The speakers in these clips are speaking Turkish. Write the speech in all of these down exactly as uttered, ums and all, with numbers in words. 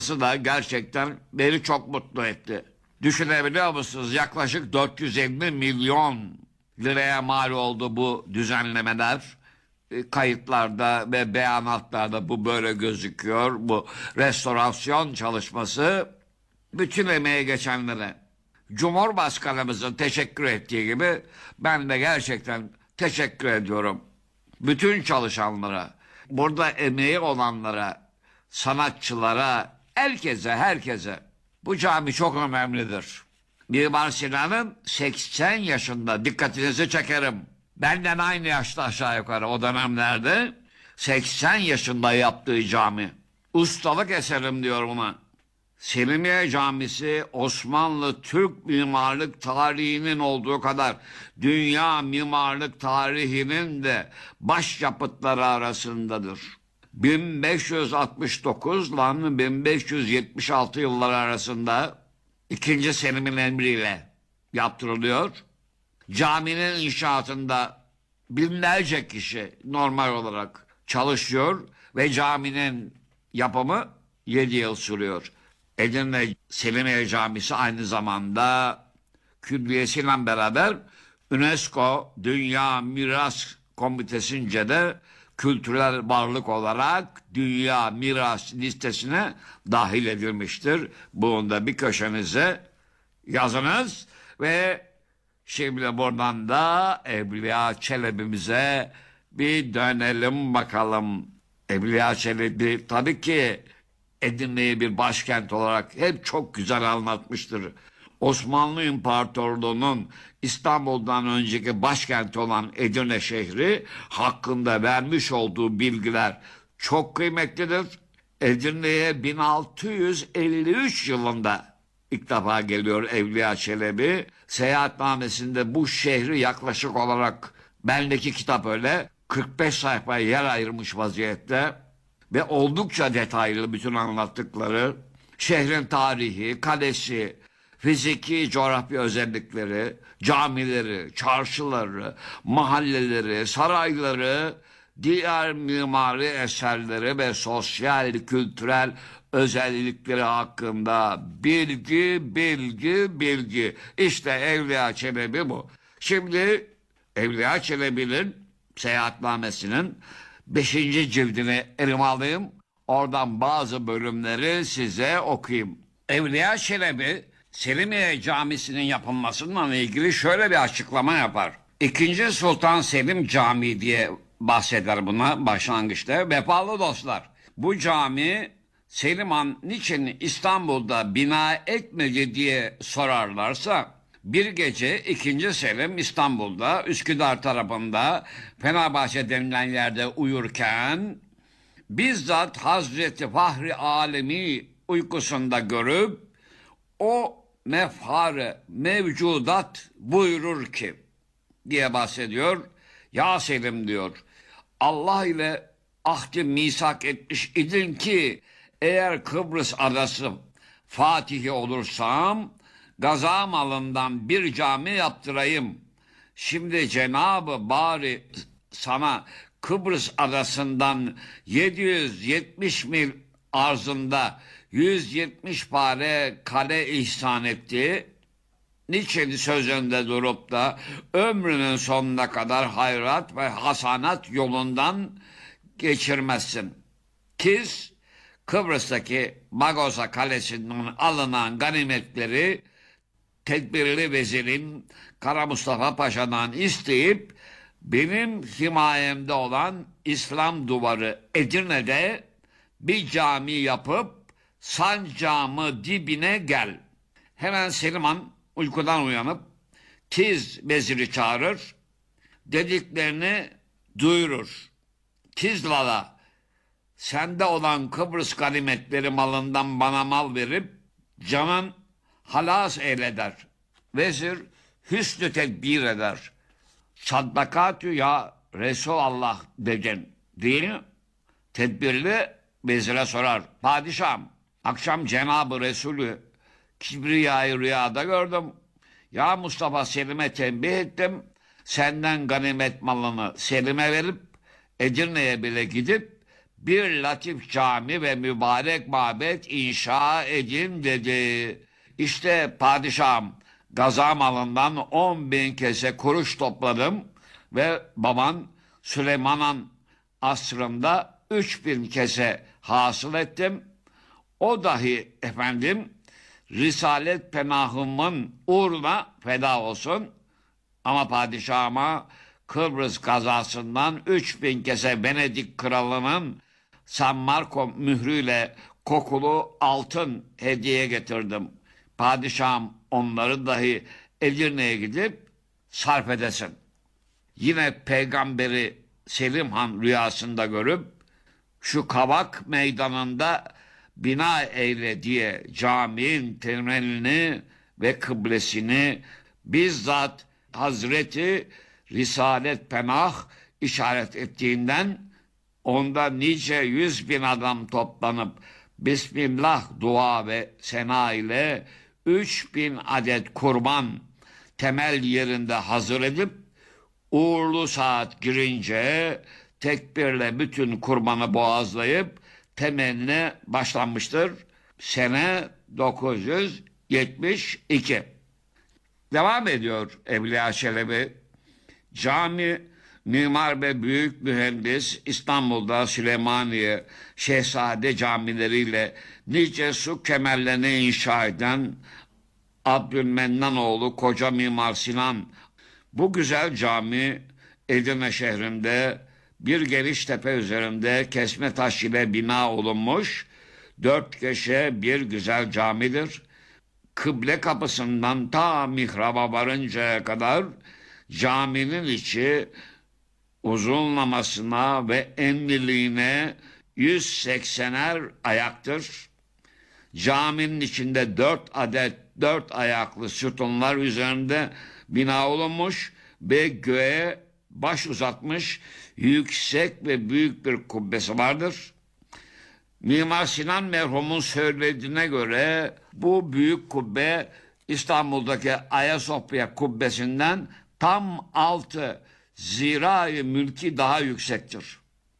da gerçekten beni çok mutlu etti. Düşünebiliyor musunuz? Yaklaşık dört yüz elli milyon liraya mal oldu bu düzenlemeler. E, Kayıtlarda ve beyanatlarda bu böyle gözüküyor. Bu restorasyon çalışması bütün emeği geçenlere, Cumhurbaşkanımızın teşekkür ettiği gibi ben de gerçekten teşekkür ediyorum. Bütün çalışanlara, burada emeği olanlara, sanatçılara, herkese, herkese. Bu cami çok önemlidir. Mimar Sinan'ın seksen yaşında, dikkatinizi çekerim. Benden aynı yaşta aşağı yukarı o dönemlerde seksen yaşında yaptığı cami. Ustalık eserim diyor ona. Selimiye Camisi Osmanlı Türk mimarlık tarihinin olduğu kadar dünya mimarlık tarihinin de başyapıtları arasındadır. bin beş yüz altmış dokuz ile bin beş yüz yetmiş altı yılları arasında ikinci Selim'in emriyle yaptırılıyor. Caminin inşaatında binlerce kişi normal olarak çalışıyor ve caminin yapımı yedi yıl sürüyor. Edirne Selimiye Camisi aynı zamanda külliyesiyle beraber UNESCO Dünya Miras Komitesi'nce de kültürel varlık olarak Dünya Miras listesine dahil edilmiştir. Bunu da bir köşenize yazınız ve şimdi buradan da Evliya Çelebi'mize bir dönelim bakalım. Evliya Çelebi tabii ki Edirne'yi bir başkent olarak hep çok güzel anlatmıştır. Osmanlı İmparatorluğu'nun İstanbul'dan önceki başkenti olan Edirne şehri hakkında vermiş olduğu bilgiler çok kıymetlidir. Edirne'ye bin altı yüz elli üç yılında ilk defa geliyor Evliya Çelebi. Seyahatnamesinde bu şehri yaklaşık olarak, bendeki kitap öyle, kırk beş sayfaya yer ayırmış vaziyette. Ve oldukça detaylı bütün anlattıkları, şehrin tarihi, kalesi, fiziki coğrafya özellikleri, camileri, çarşıları, mahalleleri, sarayları, diğer mimari eserleri ve sosyal, kültürel özellikleri hakkında bilgi, bilgi, bilgi. İşte Evliya Çelebi bu. Şimdi Evliya Çelebi'nin seyahatnamesinin beşinci cildini elime alayım. Oradan bazı bölümleri size okuyayım. Evliya Çelebi Selimiye Camisi'nin yapılmasıyla ilgili şöyle bir açıklama yapar. İkinci Sultan Selim Camii diye bahseder buna başlangıçta. Vefalı dostlar, bu cami Selim Han niçin İstanbul'da bina etmedi diye sorarlarsa, bir gece ikinci Selim İstanbul'da Üsküdar tarafında Fenerbahçe denilen yerde uyurken bizzat Hazreti Fahri Alemi uykusunda görüp o mefhar mevcudat buyurur ki diye bahsediyor. Ya Selim diyor, Allah ile ahdi misak etmiş idin ki eğer Kıbrıs adası Fatihi olursam gaza malından bir cami yaptırayım. Şimdi Cenab-ı Bari sana Kıbrıs adasından yedi yüz yetmiş mil arzında yüz yetmiş pare kale ihsan etti. Niçin sözünde durup da ömrünün sonuna kadar hayrat ve hasanat yolundan geçirmezsin? Kiz Kıbrıs'taki Bagosa Kalesi'nden alınan ganimetleri tedbirli vezirin Kara Mustafa Paşa'dan isteyip benim himayemde olan İslam Duvarı Edirne'de bir cami yapıp sancağımı dibine gel. Hemen Selim Han uykudan uyanıp tiz veziri çağırır, dediklerini duyurur. Tizlala sende olan Kıbrıs ganimetleri malından bana mal verip canın halas eyleder. Vezir hüsnü tedbir eder. Saddakatü ya Resulallah dedin değil mi? Tedbirli vezire sorar. Padişahım, akşam Cenab-ı Resulü Kibriya'yı rüyada gördüm. Ya Mustafa, Selim'e tembih ettim. Senden ganimet malını Selim'e verip Edirne'ye bile gidip bir latif cami ve mübarek mabet inşa edin dedi. İşte padişahım, gaza malından on bin kese kuruş topladım ve baban Süleyman'ın asrında üç bin kese hasıl ettim. O dahi efendim Risalet penahımın uğruna feda olsun. Ama padişahıma Kıbrıs kazasından üç bin kese Venedik kralının San Marco mührüyle kokulu altın hediye getirdim. Padişahım onları dahi Edirne'ye gidip sarf edesin. Yine peygamberi Selim Han rüyasında görüp şu Kavak meydanında bina eyle diye caminin temelini ve kıblesini bizzat Hazreti Risalet Penah işaret ettiğinden onda nice yüz bin adam toplanıp Bismillah dua ve sena ile üç bin adet kurban temel yerinde hazır edip uğurlu saat girince tekbirle bütün kurbanı boğazlayıp temeline başlanmıştır. Sene dokuz yüz yetmiş iki. Devam ediyor Evliya Çelebi. Cami mimar ve büyük mühendis İstanbul'da Süleymaniye Şehzade camileriyle nice su kemerlerini inşa eden Abdülmennanoğlu Koca Mimar Sinan bu güzel cami Edirne şehrinde bir geniş tepe üzerinde kesme taş ile bina olunmuş dört köşe bir güzel camidir. Kıble kapısından ta mihraba varıncaya kadar caminin içi uzunlamasına ve enliliğine yüz seksener ayaktır. Caminin içinde dört adet dört ayaklı sütunlar üzerinde bina olunmuş ve göğe baş uzatmış yüksek ve büyük bir kubbesi vardır. Mimar Sinan merhumun söylediğine göre bu büyük kubbe İstanbul'daki Ayasofya kubbesinden tam altı zira-i mülki daha yüksektir.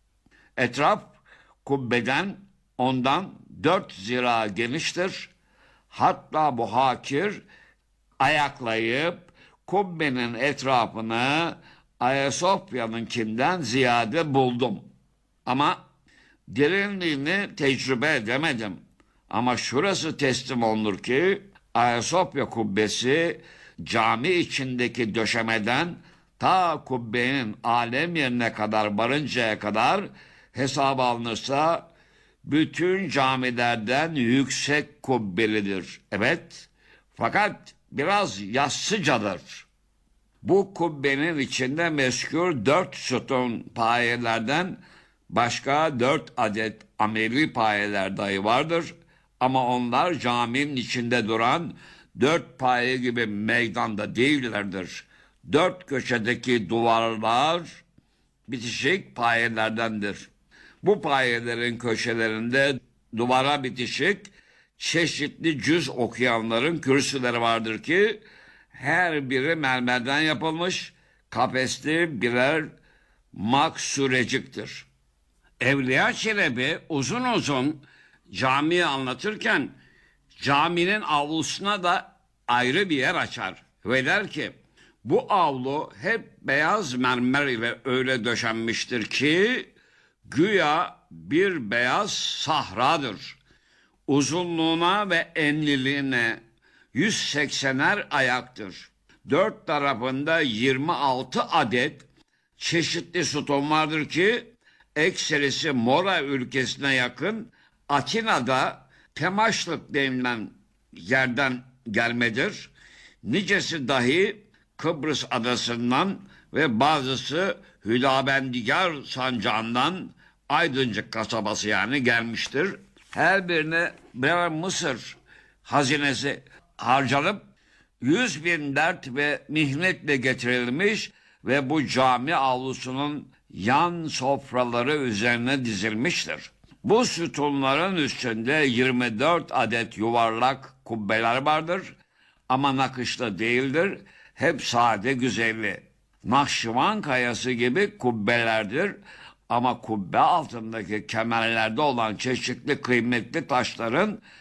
Etraf kubbeden ondan dört zira geniştir. Hatta bu hakir ayaklayıp kubbenin etrafını Ayasofya'nınkinden ziyade buldum. Ama derinliğini tecrübe edemedim. Ama şurası teslim olunur ki Ayasofya kubbesi cami içindeki döşemeden ta kubbenin alem yerine kadar varıncaya kadar hesap alınırsa bütün camilerden yüksek kubbelidir. Evet, fakat biraz yassıcadır. Bu kubbenin içinde mezkur dört sütun payelerden başka dört adet ameli payeler dahi vardır. Ama onlar caminin içinde duran dört paye gibi meydanda değillerdir. Dört köşedeki duvarlar bitişik payelerdendir. Bu payelerin köşelerinde duvara bitişik çeşitli cüz okuyanların kürsüleri vardır ki her biri mermerden yapılmış kafesli birer maksureciktir. Evliya Çelebi uzun uzun camiyi anlatırken caminin avlusuna da ayrı bir yer açar ve der ki bu avlu hep beyaz mermer ile öyle döşenmiştir ki güya bir beyaz sahradır. Uzunluğuna ve enliliğine yüz seksener ayaktır. Dört tarafında yirmi altı adet çeşitli sütun vardır ki ekserisi Mora ülkesine yakın Atina'da Temaşlık denilen yerden gelmedir. Nicesi dahi Kıbrıs adasından ve bazısı Hüdabendigar sancağından Aydıncık kasabası yani gelmiştir. Her birine birer Mısır hazinesi harcanıp yüz bin dert ve mihnetle getirilmiş ve bu cami avlusunun yan sofraları üzerine dizilmiştir. Bu sütunların üstünde yirmi dört adet yuvarlak kubbeler vardır ama nakışlı değildir. Hep sade güzelli. Nakşivan kayası gibi kubbelerdir Ama kubbe altındaki kemerlerde olan çeşitli kıymetli taşların